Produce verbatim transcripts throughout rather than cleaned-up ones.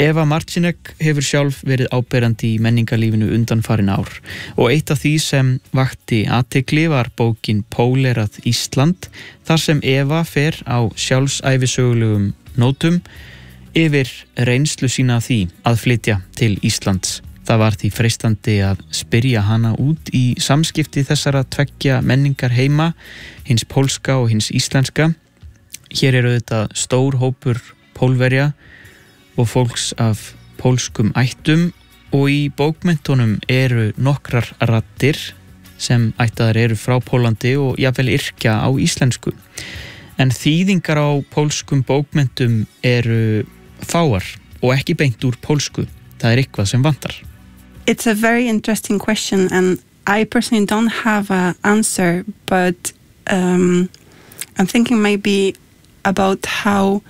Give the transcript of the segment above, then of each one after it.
Eva Marcinek hefur sjálf verið áberandi í menningarlífinu undanfarin ár og eitt af því sem vakti athygli var bókin Pólerað Ísland, þar sem Eva fer á sjálfsævisögulegum nótum yfir reynslu sína af því að flytja til Íslands. Það var því freistandi að spyrja hana út í samskipti þessara tveggja menningar heima, hins pólska og hins íslenska. Hér eru þetta stór hópur Pólverja og fólks af pólskum ættum og í bókmenntunum eru nokkrar raddir sem ættaðar eru frá Pólandi og jafnvel yrkja á íslensku. En þýðingar á pólskum bókmenntum eru fáar og ekki beint úr pólsku. Það er eitthvað sem vantar. It's a very interesting question, and I personally don't have an answer, but um, I'm thinking maybe about how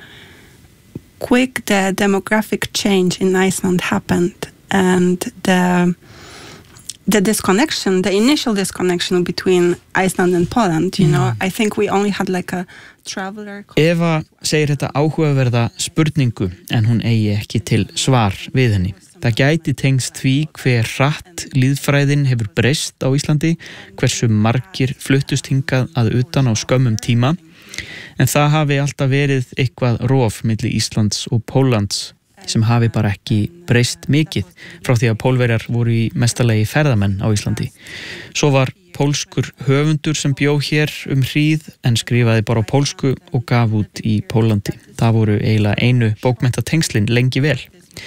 quick the demographic change in Iceland happened, and the the disconnection, the initial disconnection between Iceland and Poland, you mm. know, I think we only had like a traveler. Eva segir þetta áhugaverða spurningu en hún eigi ekki til svar við henni. Það gæti tengst því hver hratt lýðfræðin hefur breyst á Íslandi, hversu margir fluttust hingað að utan á skömmum tíma, en það hafi alltaf verið eitthvað rof milli Íslands og Póllands sem hafi bara ekki breyst mikið frá því að Pólverjar voru í mestalagi ferðamenn á Íslandi. Svo var pólskur höfundur sem bjó hér um hríð en skrifaði bara á pólsku og gaf út í Pólandi. Það voru eiginlega einu bókmenntatengslin lengi vel.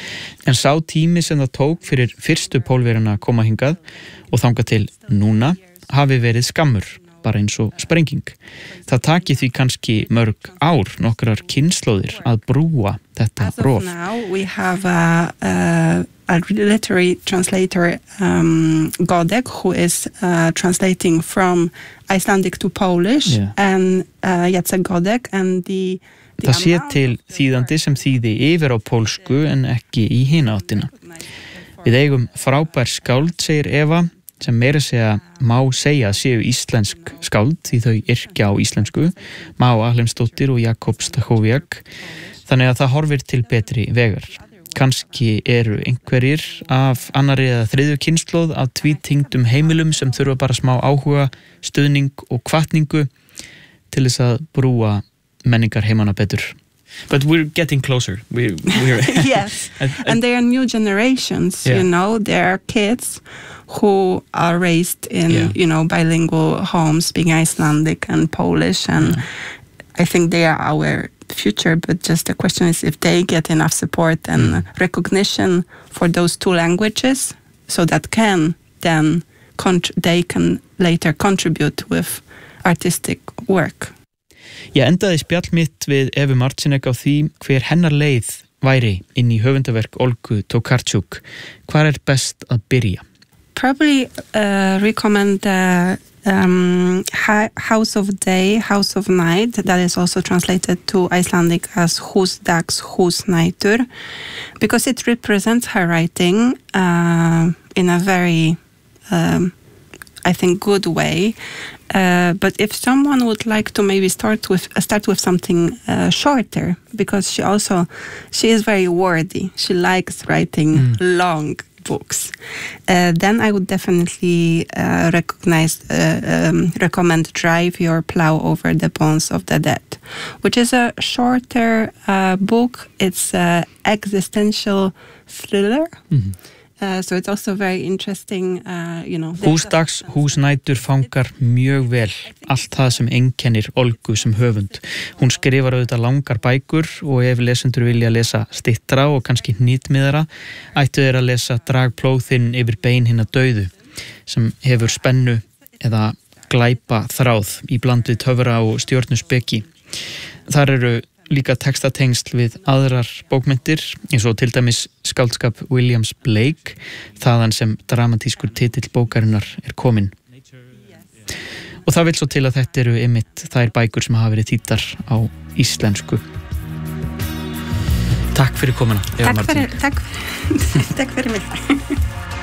En sá tími sem það tók fyrir fyrstu Pólverjana að koma hingað og þangað til núna hafi verið skammur, bara eins og sprenging. Það taki því kannski mörg ár, nokkrar kynslóðir að brúa þetta rof. As of now, we have a, a, a literary translator, um, Godek, who is uh, translating from Icelandic to Polish, yeah. and uh, Jacek Godek, and the Það sé til þýðandi sem þýði yfir á pólsku en ekki í hina áttina. Við eigum frábær skáld, segir Eva, sem meira segja má segja séu íslensk skáld því þau yrkja á íslensku, Má Ahlemsdóttir og Jakob Stachowiak, þannig að það horfir til betri vegar. Kannski eru einhverjir af annarri eða þriðju kynslóð af tvítengdum heimilum sem þurfa bara smá áhuga, stuðning og hvatningu til þess að brúa menningar heimana betur. But we're getting closer. We're, we're yes, and, and, and there are new generations, yeah. you know, there are kids who are raised in, yeah. you know, bilingual homes, speaking Icelandic and Polish, and yeah. I think they are our future, but just the question is if they get enough support and mm. recognition for those two languages, so that can then, contr- they can later contribute with artistic work. Ég endaði spjall mitt við Evu Marcinek á því hver hennar leið væri inn í höfundaverk Olgu Tokarczuk. Hvar er best að byrja? Probably uh, recommend the um, House of Day, House of Night, that is also translated to Icelandic as Húsdags Húsnætur, because it represents her writing uh, in a very, um, I think, good way. Uh, but if someone would like to maybe start with uh, start with something uh, shorter, because she also she is very wordy. She likes writing mm. long books. Uh, then I would definitely uh, recognize uh, um, recommend Drive Your Plow Over the Bones of the Dead, which is a shorter uh, book. It's an existential thriller. Mm-hmm. Uh, so it's also very interesting, uh, you know. Húsdags Húsnætur fangar mjög vel allt það sem einkennir Olgu sem höfund. Hún skrifar auðvitað langar bækur og ef lesendur vilja lesa styttra og kannski hnýtmiðara, ættu þeir að lesa Drag plóg þinn yfir bein hinna dauðu, sem hefur spennu eða glæpa þráð í bland við töfra og stjörnuspeki. Þar eru líka textatengsl við aðrar bókmenntir, eins og til dæmis skáldskap Williams Blake, þaðan sem dramatískur titill bókarinnar er kominn. Og það vil svo til að þetta eru einmitt þær bækur sem hafa verið þýddar á íslensku. Takk fyrir komuna, Eva Marcinek. Takk fyrir, takk, takk fyrir mig.